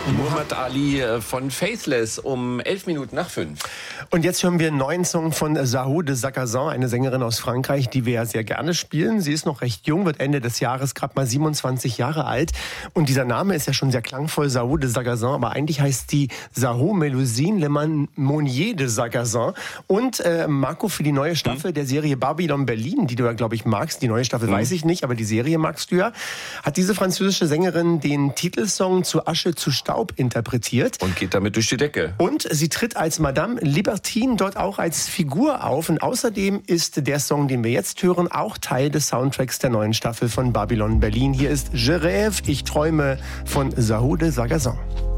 Muhammad Ali von Faithless um 5:11. Und jetzt hören wir einen neuen Song von Sahou de Sagazan, eine Sängerin aus Frankreich, die wir ja sehr gerne spielen. Sie ist noch recht jung, wird Ende des Jahres gerade mal 27 Jahre alt. Und dieser Name ist ja schon sehr klangvoll, Sahou de Sagazan, aber eigentlich heißt die Sahou Melusine Le Monnier de Sagazan. Und Marco, für die neue Staffel der Serie Babylon Berlin, die du ja, glaube ich, magst, die neue Staffel weiß ich nicht, aber die Serie magst du ja, hat diese französische Sängerin den Titelsong Zu Asche zu Staub interpretiert. Und geht damit durch die Decke. Und sie tritt als Madame Libertine dort auch als Figur auf. Und außerdem ist der Song, den wir jetzt hören, auch Teil des Soundtracks der neuen Staffel von Babylon Berlin. Hier ist Je rêve, ich träume von Sahou de Sagazan.